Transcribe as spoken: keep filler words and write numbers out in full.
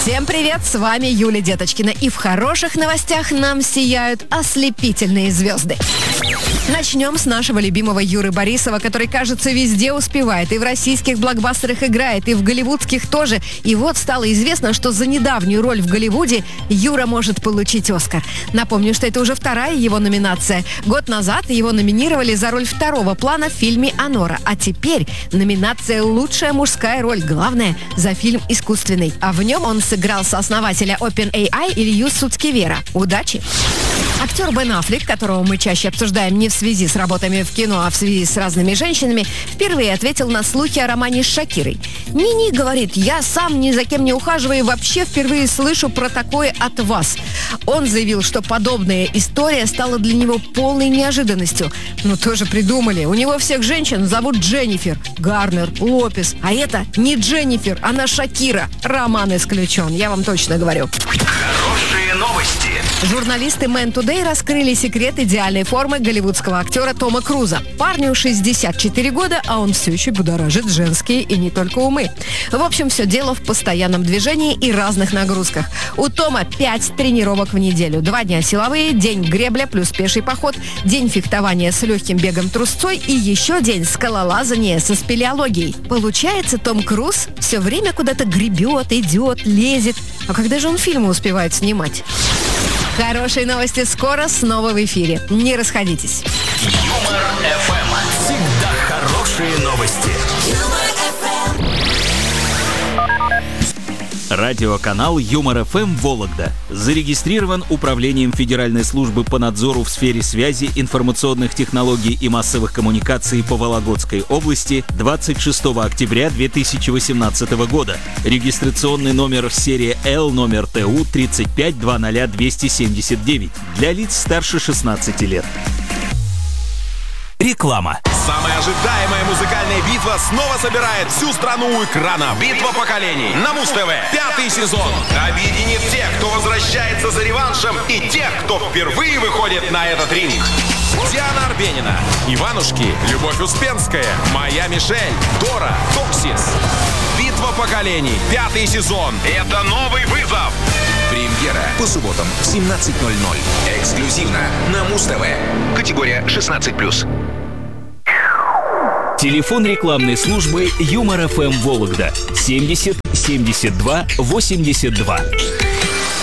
Всем привет, с вами Юлия Деточкина. И в хороших новостях нам сияют ослепительные звезды. Начнем с нашего любимого Юры Борисова, который, кажется, везде успевает. И в российских блокбастерах играет, и в голливудских тоже. И вот стало известно, что за недавнюю роль в Голливуде Юра может получить Оскар. Напомню, что это уже вторая его номинация. Год назад его номинировали за роль второго плана в фильме «Анора». А теперь номинация «Лучшая мужская роль». Главное, за фильм «Искусственный». А в нем он сыграл сооснователя OpenAI Илью Суцкевера. Удачи! Актер Бен Аффлек, которого мы чаще обсуждаем не в связи с работами в кино, а в связи с разными женщинами, впервые ответил на слухи о романе с Шакирой. «Не-не, — говорит, — я сам ни за кем не ухаживаю и вообще впервые слышу про такое от вас». Он заявил, что подобная история стала для него полной неожиданностью. Ну, тоже придумали. У него всех женщин зовут Дженнифер, Гарнер, Лопес. А это не Дженнифер, она Шакира. Роман исключен, я вам точно говорю. Хорошие новости. Журналисты Man Today раскрыли секрет идеальной формы голливудского актера Тома Круза. Парню шестьдесят четыре года, а он все еще будоражит женские и не только умы. В общем, все дело в постоянном движении и разных нагрузках. У Тома пять тренировок в неделю. Два дня силовые, день гребля плюс пеший поход, день фехтования с легким бегом трусцой и еще день скалолазания со спелеологией. Получается, Том Круз все время куда-то гребет, идет, лезет. А когда же он фильмы успевает снимать? Хорошие новости скоро, снова в эфире. Не расходитесь. Юмор эф эм. Всегда хорошие новости. Радиоканал Юмор эф эм Вологда зарегистрирован Управлением Федеральной службы по надзору в сфере связи, информационных технологий и массовых коммуникаций по Вологодской области двадцать шестого октября две тысячи восемнадцатого года. Регистрационный номер серия Л номер Т У тридцать пять двадцать двести семьдесят девять для лиц старше шестнадцати лет. Реклама. Самая ожидаемая музыкальная битва снова собирает всю страну у экрана. Битва поколений на Муз-ТВ. Пятый сезон объединит тех, кто возвращается за реваншем, и тех, кто впервые выходит на этот ринг. Диана Арбенина, Иванушки, Любовь Успенская, Моя Мишель, Дора, Токсис. Битва поколений. Пятый сезон. Это новый вызов. Премьера по субботам в семнадцать ноль ноль. Эксклюзивно на Муз-ТВ. Категория шестнадцать плюс. Телефон рекламной службы Юмор эф эм Вологда семьдесят семьдесят два восемьдесят два.